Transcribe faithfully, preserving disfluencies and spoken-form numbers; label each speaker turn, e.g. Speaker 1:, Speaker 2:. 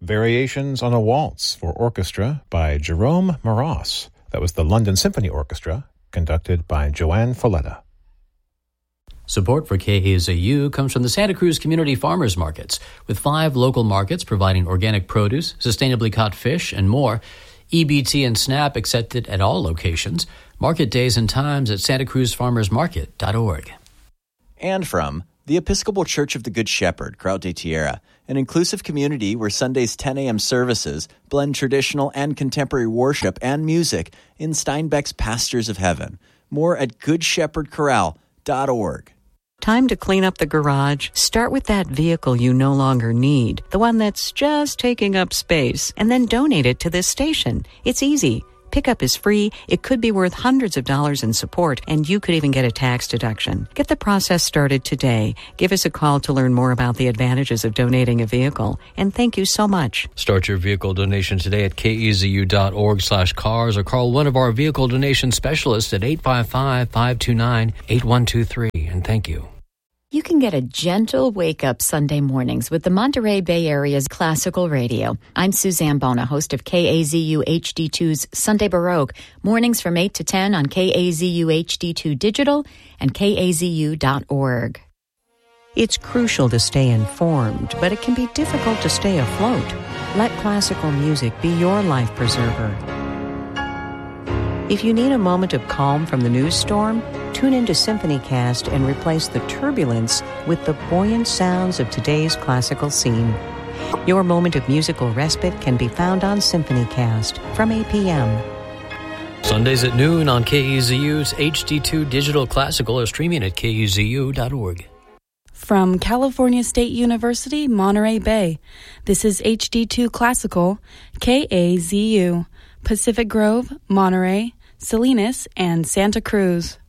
Speaker 1: Variations on a Waltz for Orchestra by Jerome Moross. That was the London Symphony Orchestra, conducted by Joanne Folletta.
Speaker 2: Support for K A Z U comes from the Santa Cruz Community Farmers Markets, with five local markets providing organic produce, sustainably caught fish, and more. E B T and SNAP accepted at all locations. Market days and times at santa cruz farmers market dot org.
Speaker 3: And from the Episcopal Church of the Good Shepherd, Grout de Tierra, an inclusive community where Sunday's ten a.m. services blend traditional and contemporary worship and music in Steinbeck's Pastures of Heaven. More at good shepherd chorale dot org.
Speaker 4: Time to clean up the garage? Start with that vehicle you no longer need, the one that's just taking up space, and then donate it to this station. It's easy. Pickup is free, it could be worth hundreds of dollars in support, and you could even get a tax deduction. Get the process started today. Give us a call to learn more about the advantages of donating a vehicle. And thank you so much.
Speaker 2: Start your vehicle donation today at kezu.org slash cars or call one of our vehicle donation specialists at eight five five, five two nine, eight one two three. And thank you.
Speaker 5: You can get a gentle wake-up Sunday mornings with the Monterey Bay Area's classical radio. I'm Suzanne Bona, host of K A Z U H D two's Sunday Baroque, mornings from eight to ten on K A Z U H D two Digital and K A Z U dot org.
Speaker 4: It's crucial to stay informed, but it can be difficult to stay afloat. Let classical music be your life preserver. If you need a moment of calm from the news storm, tune into SymphonyCast and replace the turbulence with the buoyant sounds of today's classical scene. Your moment of musical respite can be found on SymphonyCast from eight p.m.
Speaker 2: Sundays at noon on K E Z U's H D two Digital Classical or streaming at K E Z U dot org.
Speaker 6: From California State University, Monterey Bay, this is H D two Classical, K A Z U, Pacific Grove, Monterey, Salinas, and Santa Cruz.